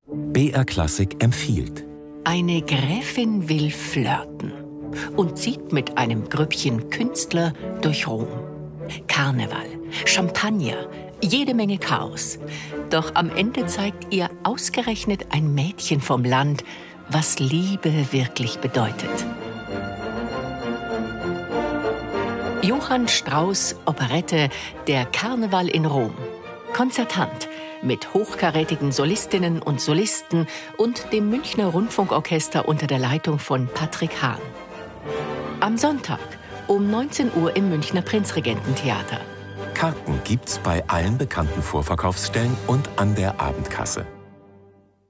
BR Klassik empfiehlt. Eine Gräfin will flirten und zieht mit einem Grüppchen Künstler durch Rom. Karneval, Champagner, jede Menge Chaos. Doch am Ende zeigt ihr ausgerechnet ein Mädchen vom Land, was Liebe wirklich bedeutet. Johann Strauss Operette Der Karneval in Rom. Konzertant mit hochkarätigen Solistinnen und Solisten und dem Münchner Rundfunkorchester unter der Leitung von Patrick Hahn. Am Sonntag um 19 Uhr im Münchner Prinzregententheater. Karten gibt's bei allen bekannten Vorverkaufsstellen und an der Abendkasse.